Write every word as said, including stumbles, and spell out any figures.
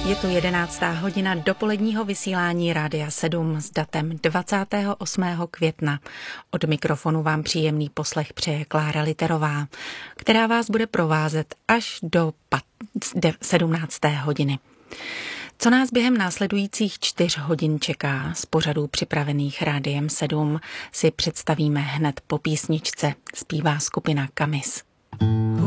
Je to jedenáctá hodina dopoledního vysílání Rádia sedm s datem dvacátého osmého května. Od mikrofonu vám příjemný poslech přeje Klára Literová, která vás bude provázet až do sedmnácté hodiny. Co nás během následujících čtyř hodin čeká z pořadů připravených Rádiem sedm, si představíme hned po písničce. Zpívá skupina Kamis.